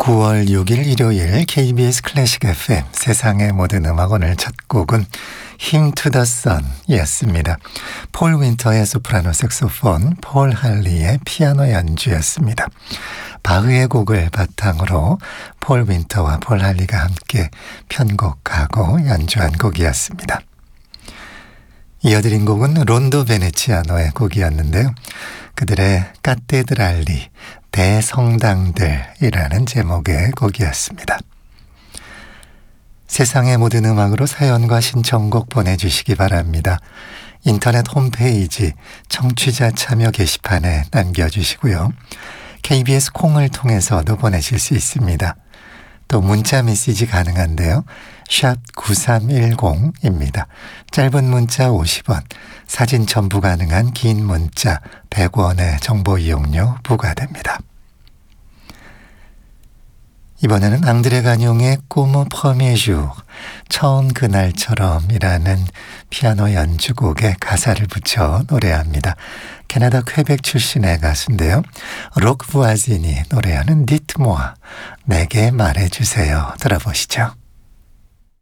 9월 6일 일요일 KBS 클래식 FM 세상의 모든 음악 오늘 첫 곡은 Hymn to the Sun 이었습니다. 폴 윈터의 소프라노 색소폰, 폴 할리의 피아노 연주였습니다. 바흐의 곡을 바탕으로 폴 윈터와 폴 할리가 함께 편곡하고 연주한 곡이었습니다. 이어드린 곡은 론도 베네치아노의 곡이었는데요. 그들의 카테드랄리, 대성당들이라는 제목의 곡이었습니다. 세상의 모든 음악으로 사연과 신청곡 보내주시기 바랍니다. 인터넷 홈페이지 청취자 참여 게시판에 남겨주시고요. KBS 콩을 통해서도 보내실 수 있습니다. 또 문자 메시지 가능한데요. 샵 9310입니다. 짧은 문자 50원, 사진 첨부 가능한 긴 문자 100원의 정보 이용료 부과됩니다. 이번에는 앙드레 가뇽의 꿈 프로미에ዡ, 처음 그날처럼이라는 피아노 연주곡에 가사를 붙여 노래합니다. 캐나다 퀘벡 출신의 가수인데요. 록 부아진이 노래하는 디트모아, 내게 말해주세요. 들어보시죠.